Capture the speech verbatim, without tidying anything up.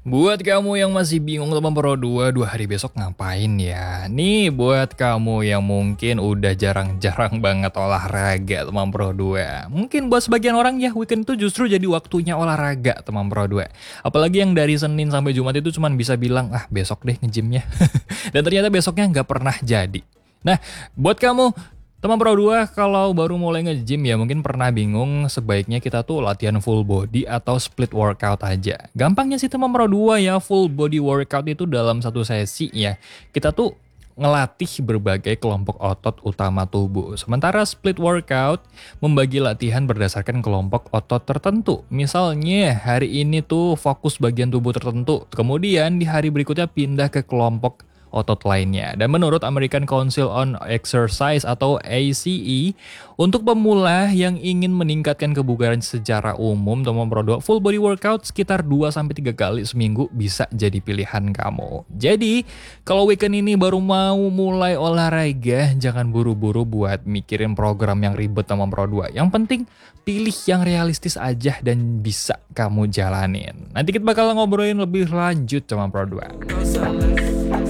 Buat kamu yang masih bingung teman Pro dua, dua hari besok ngapain ya? Nih buat kamu yang mungkin udah jarang-jarang banget olahraga teman Pro dua. Mungkin buat sebagian orang ya weekend itu justru jadi waktunya olahraga teman Pro dua. Apalagi yang dari Senin sampai Jumat itu cuman bisa bilang, ah besok deh nge-gymnya. Dan ternyata besoknya nggak pernah jadi. Nah, buat kamu teman Pro dua, kalau baru mulai nge-gym ya mungkin pernah bingung sebaiknya kita tuh latihan full body atau split workout aja. Gampangnya sih teman Pro dua ya, full body workout itu dalam satu sesi ya. Kita tuh ngelatih berbagai kelompok otot utama tubuh. Sementara split workout membagi latihan berdasarkan kelompok otot tertentu. Misalnya hari ini tuh fokus bagian tubuh tertentu, kemudian di hari berikutnya pindah ke kelompok otot lainnya. Dan menurut American Council on Exercise atau A C E, untuk pemula yang ingin meningkatkan kebugaran secara umum, teman Pro dua, full body workout sekitar dua sampai tiga kali seminggu bisa jadi pilihan kamu. Jadi, kalau weekend ini baru mau mulai olahraga, jangan buru-buru buat mikirin program yang ribet teman Pro dua. Yang penting pilih yang realistis aja dan bisa kamu jalanin. Nanti kita bakal ngobrolin lebih lanjut teman Pro dua.